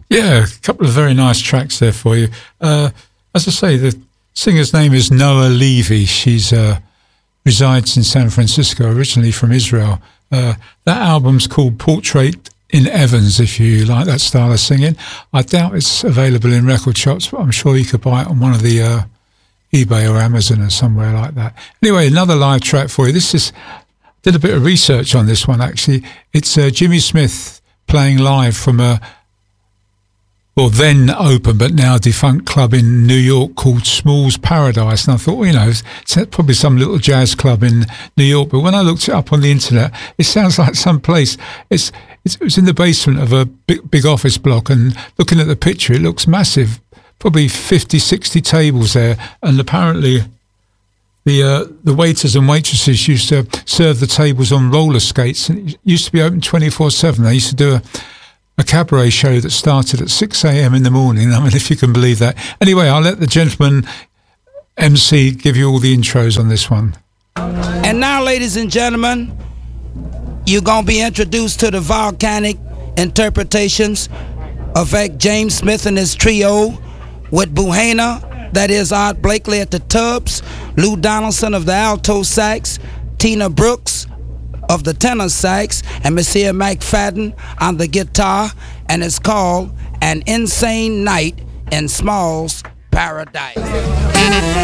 Yeah, a couple of very nice tracks there for you. As I say, the singer's name is Noah Levy. She's resides in San Francisco, originally from Israel. That album's called Portrait in Evans, if you like that style of singing. I doubt it's available in record shops, but I'm sure you could buy it on one of the eBay or Amazon or somewhere like that. Anyway, another live track for you. Did a bit of research on this one, actually. It's Jimmy Smith playing live from then open but now defunct club in New York called Small's Paradise. And I thought, it's probably some little jazz club in New York. But when I looked it up on the internet, it sounds like some place. It was in the basement of a big office block, and looking at the picture, it looks massive. Probably 50, 60 tables there. And apparently the waiters and waitresses used to serve the tables on roller skates. And it used to be open 24/7. They used to do a cabaret show that started at 6 a.m. in the morning. I mean, if you can believe that. Anyway, I'll let the gentleman MC give you all the intros on this one. And now, ladies and gentlemen, you're going to be introduced to the volcanic interpretations of James Smith and his trio with Buhana, that is Art Blakely at the tubs, Lou Donaldson of the alto sax, Tina Brooks of the tenor sax, and Monsieur McFadden on the guitar, and it's called An Insane Night in Small's Paradise.